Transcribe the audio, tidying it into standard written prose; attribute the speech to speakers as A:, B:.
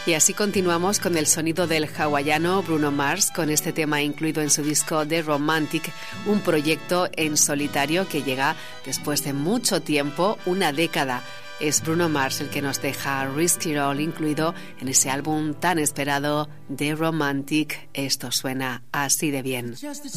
A: Y así continuamos con el sonido del hawaiano Bruno Mars, con este tema incluido en su disco The Romantic, un proyecto en solitario que llega después de mucho tiempo, una década. Es Bruno Mars el que nos deja Risk It All incluido en ese álbum tan esperado The Romantic. Esto suena así de bien.